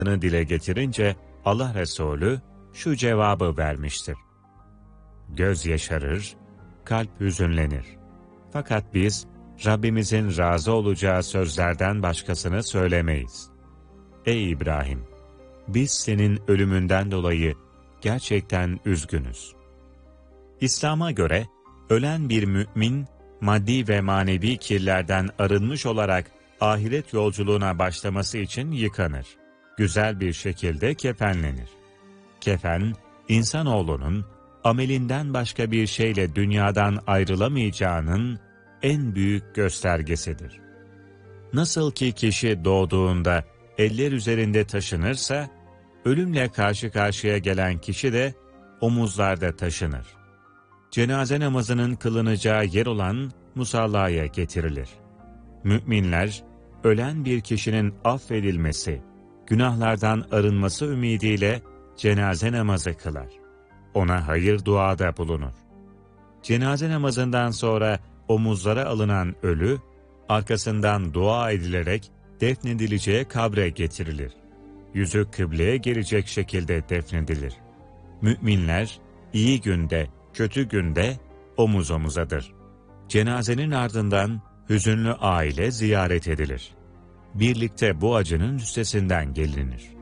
dile getirince Allah Resulü şu cevabı vermiştir: göz yaşarır, kalp hüzünlenir. Fakat biz Rabbimizin razı olacağı sözlerden başkasını söylemeyiz. Ey İbrahim! Biz senin ölümünden dolayı gerçekten üzgünüz. İslam'a göre ölen bir mümin, maddi ve manevi kirlerden arınmış olarak ahiret yolculuğuna başlaması için yıkanır. Güzel bir şekilde kefenlenir. Kefen, insanoğlunun amelinden başka bir şeyle dünyadan ayrılamayacağının en büyük göstergesidir. Nasıl ki kişi doğduğunda eller üzerinde taşınırsa, ölümle karşı karşıya gelen kişi de omuzlarda taşınır. Cenaze namazının kılınacağı yer olan musallaya getirilir. Müminler, ölen bir kişinin affedilmesi, günahlardan arınması ümidiyle cenaze namazı kılar. Ona hayır duada bulunur. Cenaze namazından sonra omuzlara alınan ölü, arkasından dua edilerek defnedileceği kabre getirilir. Yüzü kıbleye gelecek şekilde defnedilir. Müminler, iyi günde, kötü günde omuz omuzadır. Cenazenin ardından hüzünlü aile ziyaret edilir. Birlikte bu acının üstesinden gelinir.